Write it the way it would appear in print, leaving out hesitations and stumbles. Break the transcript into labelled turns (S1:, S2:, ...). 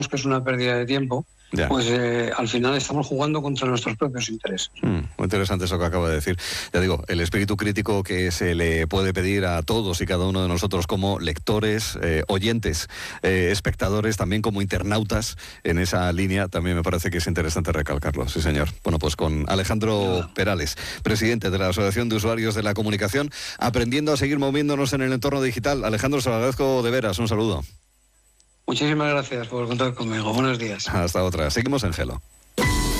S1: que es una pérdida de tiempo, pues al final estamos jugando contra nuestros propios intereses.
S2: Muy interesante eso que acaba de decir. Ya digo, el espíritu crítico que se le puede pedir a todos y cada uno de nosotros como lectores, oyentes, espectadores, también como internautas en esa línea, también me parece que es interesante recalcarlo. Sí, señor. Bueno, pues con Alejandro Perales, presidente de la Asociación de Usuarios de la Comunicación, aprendiendo a seguir moviéndonos en el entorno digital. Alejandro, se lo agradezco de veras. Un saludo.
S1: Muchísimas gracias por contar conmigo. Buenos días.
S2: Hasta otra. Seguimos en Gelo.